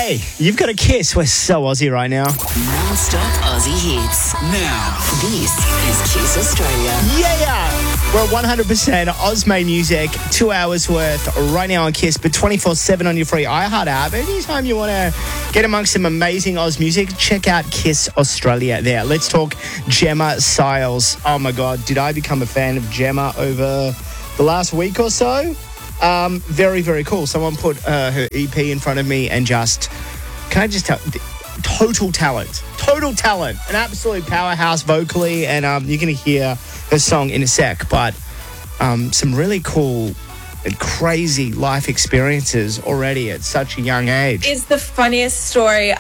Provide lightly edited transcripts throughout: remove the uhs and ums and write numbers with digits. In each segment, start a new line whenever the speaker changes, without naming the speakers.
Hey, you've got a Kiss. We're so Aussie right now.
Non-stop Aussie hits. Now, this is Kiss Australia.
Yeah. We're 100% Oz-made music, 2 hours worth right now on Kiss, but 24/7 on your free iHeart app. Anytime you want to get amongst some amazing Oz music, check out Kiss Australia there. Let's talk Gemma Siles. Oh my God, did I become a fan of Gemma over the last week or so? Very, very cool. Someone put her EP in front of me and just, can I just tell, total talent, an absolute powerhouse vocally, and you're going to hear her song in a sec, but some really cool and crazy life experiences already at such a young age.
It's the funniest story.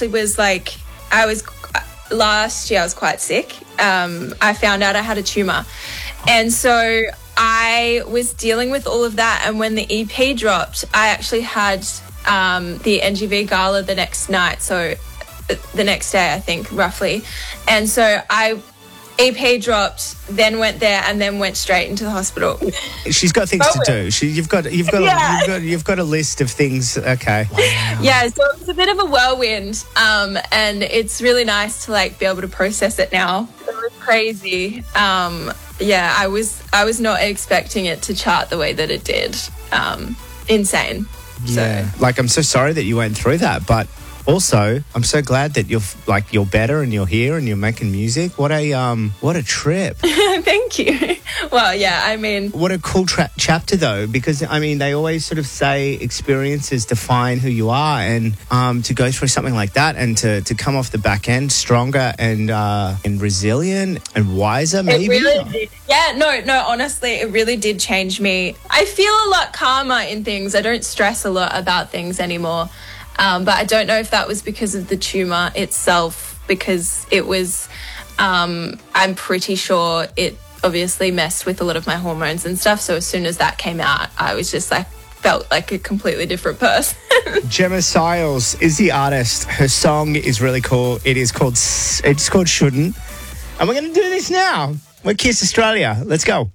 Last year I was quite sick. I found out I had a tumour, and so I was dealing with all of that, and when the EP dropped, I actually had the NGV gala the next night, so the next day I think roughly, and so EP dropped, then went there, and then went straight into the hospital.
She's got things to do. You've got a list of things. Okay. Wow.
Yeah, so it was a bit of a whirlwind, and it's really nice to be able to process it now. It was crazy. Yeah, I was not expecting it to chart the way that it did. Insane.
Yeah. So. I'm so sorry that you went through that, but also I'm so glad that you're better and you're here and you're making music. What a trip.
Thank you. Well, yeah, I mean,
what a cool chapter though, because I mean they always sort of say experiences define who you are, and to go through something like that and to come off the back end stronger and resilient and wiser, maybe. It
really did. Yeah, no, honestly, it really did change me. I feel a lot calmer in things. I don't stress a lot about things anymore. But I don't know if that was because of the tumour itself, because it was, I'm pretty sure it obviously messed with a lot of my hormones and stuff. So as soon as that came out, I was just felt like a completely different person.
Gemma Siles is the artist. Her song is really cool. It's called Shouldn't. And we're going to do this now. We're Kiss Australia. Let's go.